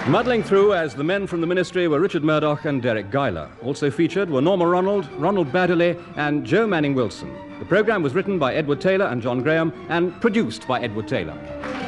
Muddling through as the men from the Ministry were Richard Murdoch and Derek Guyler. Also featured were Norma Ronald, Ronald Baddeley, and Joe Manning Wilson. The program was written by Edward Taylor and John Graham and produced by Edward Taylor.